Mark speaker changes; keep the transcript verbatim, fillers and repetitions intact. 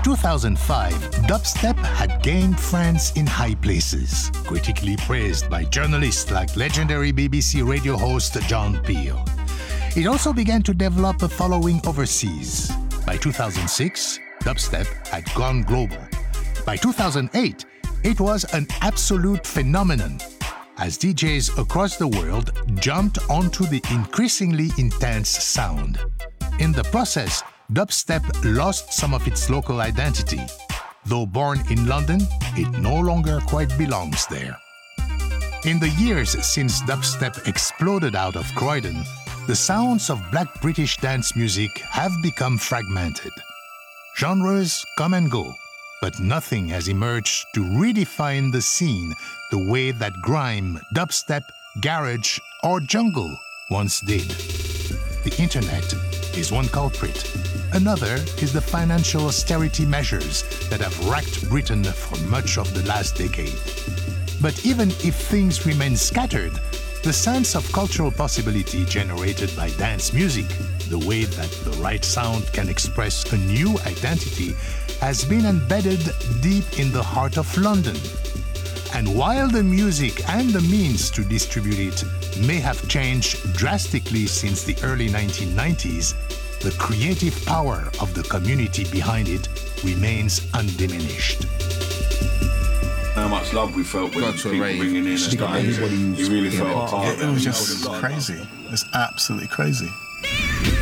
Speaker 1: two thousand five, dubstep had gained friends in high places, critically praised by journalists like legendary B B C radio host John Peel. It also began to develop a following overseas. By two thousand six, dubstep had gone global. By two thousand eight, it was an absolute phenomenon, as D Js across the world jumped onto the increasingly intense sound. In the process, dubstep lost some of its local identity. Though born in London, it no longer quite belongs there. In the years since dubstep exploded out of Croydon, the sounds of Black British dance music have become fragmented. Genres come and go, but nothing has emerged to redefine the scene the way that grime, dubstep, garage, or jungle once did. The internet is one culprit. Another is the financial austerity measures that have racked Britain for much of the last decade. But even if things remain scattered, the sense of cultural possibility generated by dance music, the way that the right sound can express a new identity, has been embedded deep in the heart of London. And while the music and the means to distribute it may have changed drastically since the early nineteen nineties, the creative power of the community behind it remains undiminished.
Speaker 2: How much love we felt when people bringing in and
Speaker 3: everybody
Speaker 2: you really felt a part
Speaker 3: it, it was just crazy. It's absolutely crazy.